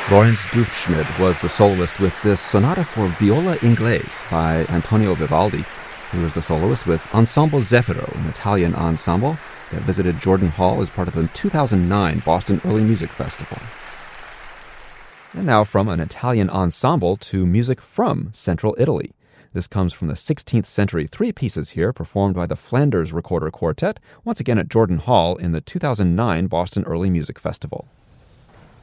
Lorenz Duftschmidt was the soloist with this Sonata for Viola Inglese by Antonio Vivaldi, who was the soloist with Ensemble Zeffiro, an Italian ensemble that visited Jordan Hall as part of the 2009 Boston Early Music Festival. And now from an Italian ensemble to music from Central Italy. This comes from the 16th century, three pieces here performed by the Flanders Recorder Quartet, once again at Jordan Hall in the 2009 Boston Early Music Festival.